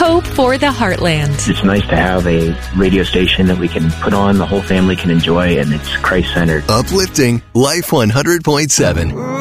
Hope for the Heartland. It's nice to have a radio station that we can put on, the whole family can enjoy, and it's Christ-centered. Uplifting Life 100.7.